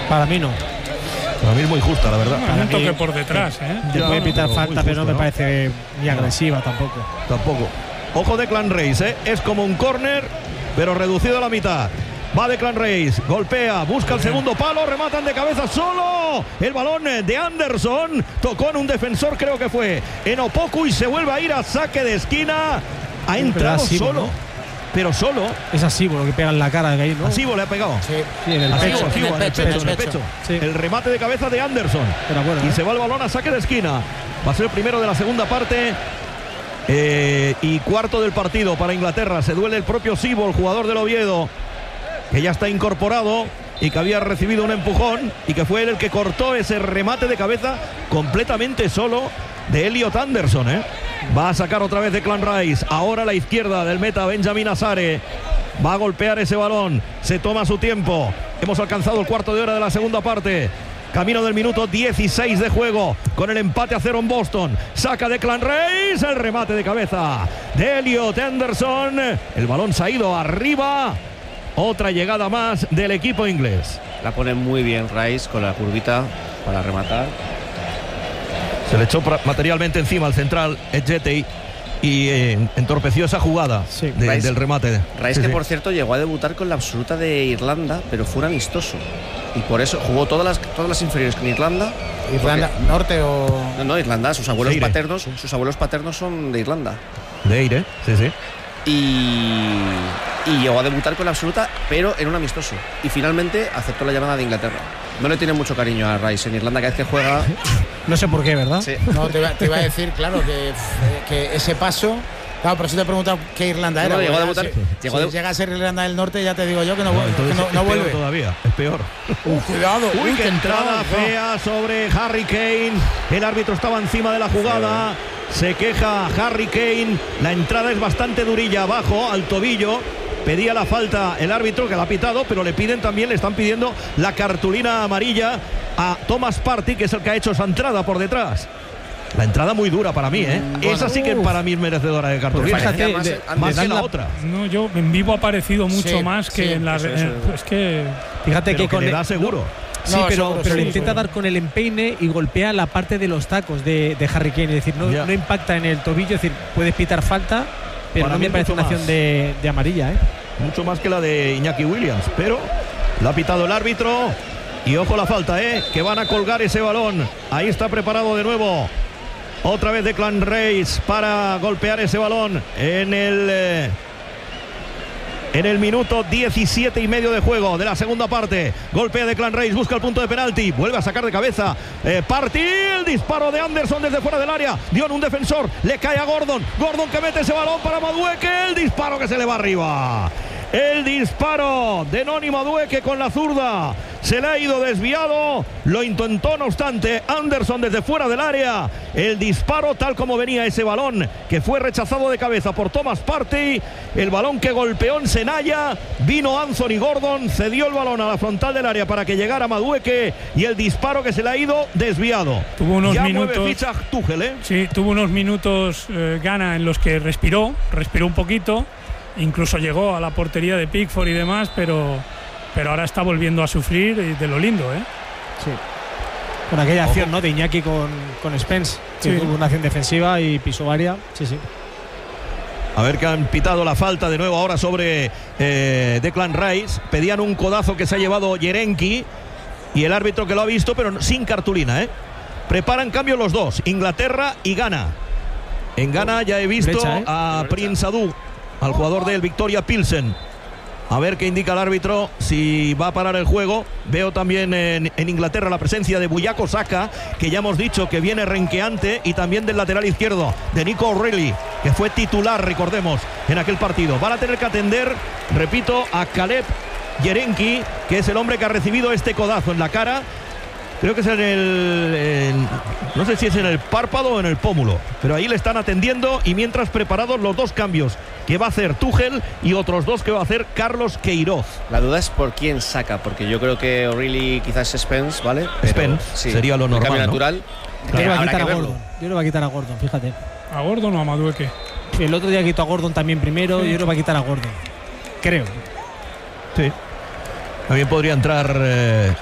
Para mí no. Para mí es muy justa, la verdad. Un toque por detrás, Te puede pitar falta, pero no me parece ni agresiva Tampoco. tampoco. Ojo de Clan Reis, es como un córner, pero reducido a la mitad. Va de Clan Reis, golpea, busca el segundo palo, rematan de cabeza solo. El balón de Anderson tocó en un defensor, creo que fue en Opoku, y se vuelve a ir a saque de esquina. Ha entrado Asibo, solo, ¿no? pero solo. Es Asibo lo que pega en la cara de ahí, ¿no? Asibo le ha pegado. Sí, en el Asibo, pecho. Asibo, en el pecho. Sí. El remate de cabeza de Anderson. Pero bueno, Y se va el balón a saque de esquina. Va a ser el primero de la segunda parte. Y cuarto del partido para Inglaterra. Se duele el propio Asibo, el jugador del Oviedo, que ya está incorporado y que había recibido un empujón y que fue él el que cortó ese remate de cabeza completamente solo de Elliot Anderson. Va a sacar otra vez de Clan Reis. Ahora a la izquierda del meta Benjamin Asare. Va a golpear ese balón. Se toma su tiempo. Hemos alcanzado el cuarto de hora de la segunda parte. Camino del minuto 16 de juego, con el empate a 0 en Boston. Saca de Clan Reis, el remate de cabeza de Elliot Anderson. El balón se ha ido arriba. Otra llegada más del equipo inglés. La pone muy bien Rice con la curvita para rematar. Se le echó materialmente encima al central Edgetey y entorpeció esa jugada del remate. Rice, que por cierto llegó a debutar con la absoluta de Irlanda, pero fue un amistoso. Y por eso jugó todas las inferiores con Irlanda. ¿Irlanda norte o...? No, Irlanda. Sus abuelos Eire. paternos son de Irlanda. De Eire, sí. Y llegó a debutar con la absoluta, pero en un amistoso. Y finalmente aceptó la llamada de Inglaterra. No le tiene mucho cariño a Rice en Irlanda cada vez que juega. No sé por qué, ¿verdad? Sí. No, te iba a decir, claro, que ese paso... Claro, pero si te he preguntado qué Irlanda era. No, llegó a debutar. Si llega a ser Irlanda del Norte, ya te digo yo que no es vuelve. Peor todavía, es peor. Cuidado. Uy, qué entrada fea sobre Harry Kane. El árbitro estaba encima de la jugada. Se queja Harry Kane. La entrada es bastante durilla abajo, al tobillo. Pedía la falta el árbitro, que la ha pitado, pero le están pidiendo la cartulina amarilla a Thomas Partey, que es el que ha hecho esa entrada por detrás. La entrada muy dura para mí, Esa sí que para mí es merecedora de cartulina. Fíjate, más que la otra. No, yo en vivo ha parecido mucho más que en la red. Es que fíjate pero que le da seguro. Sí, pero le intenta dar con el empeine y golpea la parte de los tacos de Harry Kane. Es decir, no impacta en el tobillo. Es decir, puedes pitar falta, pero para no me parece una acción de amarilla, Mucho más que la de Iñaki Williams, pero la ha pitado el árbitro. Y ojo la falta, que van a colgar ese balón. Ahí está preparado de nuevo. Otra vez de Clan Reis para golpear ese balón en el minuto 17 y medio de juego de la segunda parte. Golpea de Clan Reis, busca el punto de penalti, vuelve a sacar de cabeza Partey, el disparo de Anderson desde fuera del área, dio en un defensor, le cae a Gordon que mete ese balón para Madueke, el disparo que se le va arriba. El disparo de Noni Madueke con la zurda se le ha ido desviado. Lo intentó, no obstante, Anderson desde fuera del área. El disparo tal como venía ese balón, que fue rechazado de cabeza por Thomas Partey. El balón que golpeó en Senaya. Vino Anthony Gordon, cedió el balón a la frontal del área para que llegara Madueke. Y el disparo que se le ha ido desviado. Tuvo unos minutos. Mueve ficha Tuchel, Sí, tuvo unos minutos Ghana en los que respiró un poquito. Incluso llegó a la portería de Pickford y demás, pero ahora está volviendo a sufrir de lo lindo, Sí. Con aquella acción, ¿no?, de Iñaki con Spence, que tuvo una acción defensiva y pisó área. Sí. A ver, que han pitado la falta de nuevo ahora sobre Declan Rice. Pedían un codazo que se ha llevado Yerenki y el árbitro que lo ha visto, pero sin cartulina, Preparan cambio los dos, Inglaterra y Ghana. En Ghana ya he visto a Prince Adu, al jugador del Victoria Pilsen. A ver qué indica el árbitro, si va a parar el juego. Veo también en Inglaterra la presencia de Bukayo Saka, que ya hemos dicho que viene renqueante, y también del lateral izquierdo, de Nico O'Reilly, que fue titular, recordemos, en aquel partido. Van a tener que atender, repito, a Caleb Yerenki, que es el hombre que ha recibido este codazo en la cara. Creo que es no sé si es en el párpado o en el pómulo, pero ahí le están atendiendo, y mientras preparados los dos cambios que va a hacer Tuchel y otros dos que va a hacer Carlos Queiroz. La duda es por quién saca, porque yo creo que O'Reilly quizás es Spence, ¿vale? Spence, sería lo normal, cambio ¿no? natural. Yo le voy a quitar a Gordon. Yo le voy a quitar a Gordon, fíjate. ¿A Gordon o a Madueke? El otro día quitó a Gordon también primero, yo le voy a quitar a Gordon. Creo. Sí. También podría entrar